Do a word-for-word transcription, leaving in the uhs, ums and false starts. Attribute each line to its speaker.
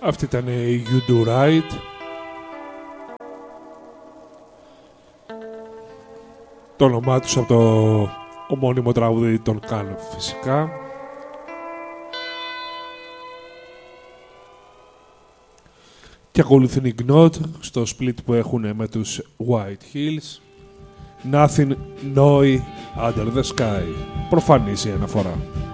Speaker 1: Αυτή ήταν η You Do Right. Το όνομά τους από το ομώνυμο τραγούδι των Can φυσικά. Και ακολουθούν οι Gnot στο split που έχουν με τους White Hills. Nothing New Under the Sky. Προφανής η αναφορά.